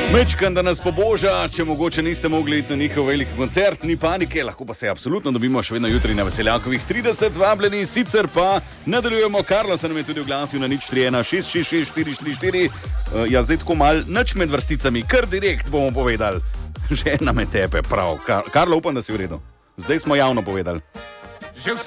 Mečkan, da nas poboža, če mogoče niste mogli iti na njihov veliki koncert, ni panike, lahko pa se absolutno dobimo še vedno jutri na Veseljakovih 30, vabljeni, sicer pa nadaljujemo. Karlo se nam je tudi oglasil na 031 666 444. Ja, zdaj tako mal, nič med vrsticami, kar direkt bomo povedali. Žena me tepe, prav. Karlo, upam, da si v redu. Zdaj smo javno povedali. Že